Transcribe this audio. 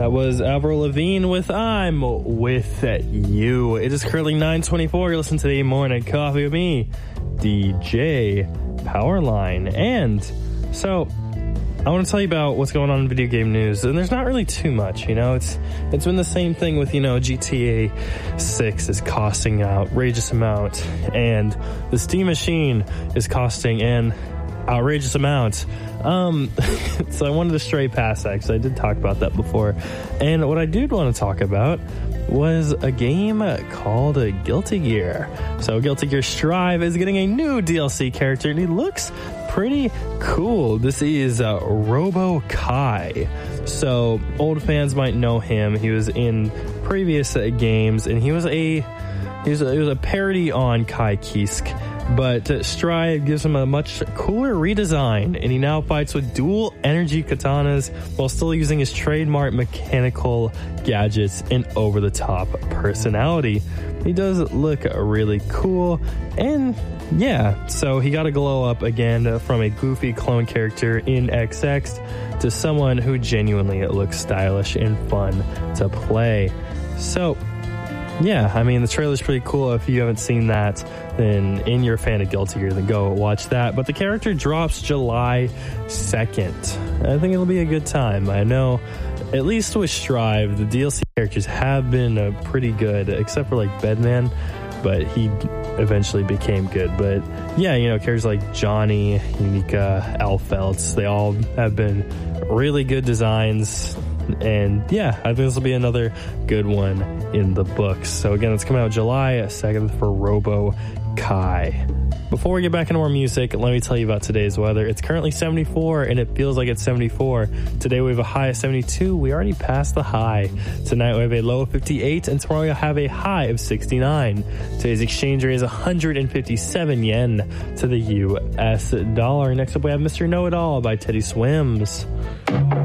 That was Avril Lavigne with I'm With You. It is currently 9:24. You're listening to the Morning Coffee with me, DJ Powerline. And so I want to tell you about what's going on in video game news. And there's not really too much, you know. It's been the same thing with, GTA 6 is costing an outrageous amount. And the Steam Machine is costing an outrageous amount. So I wanted to stray past that because I did talk about that before. And what I did want to talk about was a game called Guilty Gear. So Guilty Gear Strive is getting a new DLC character, and he looks pretty cool. This is Robo Kai. So old fans might know him. He was in previous games, and he was a parody on Kai Kisk. But Strive gives him a much cooler redesign, and he now fights with dual energy katanas while still using his trademark mechanical gadgets and over-the-top personality. He does look really cool, and yeah, so he got a glow up again from a goofy clone character in XX to someone who genuinely looks stylish and fun to play. So yeah, I mean, the trailer's pretty cool. If you haven't seen that, then you're a fan of Guilty Gear, then go watch that. But the character drops July 2nd. I think it'll be a good time. I know, at least with Strive, the DLC characters have been pretty good, except for like Bedman, but he eventually became good. But yeah, characters like Johnny, Unica, Alfeltz, they all have been really good designs. And yeah, I think this will be another good one in the books. So again, it's coming out July 2nd for Robo Kai. Before we get back into more music, let me tell you about today's weather. It's currently 74 and it feels like it's 74. Today we have a high of 72. We already passed the high. Tonight we have a low of 58 and tomorrow we'll have a high of 69. Today's exchange rate is 157 yen to the US dollar. Next up we have Mr. Know-It-All by Teddy Swims.